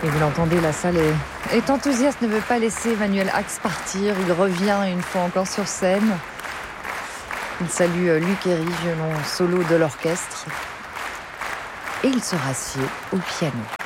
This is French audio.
Et vous l'entendez, la salle est enthousiaste, ne veut pas laisser Manuel Ax partir. Il revient une fois encore sur scène. Il salue Luc Héry, violon solo de l'orchestre. Et il se rassied au piano.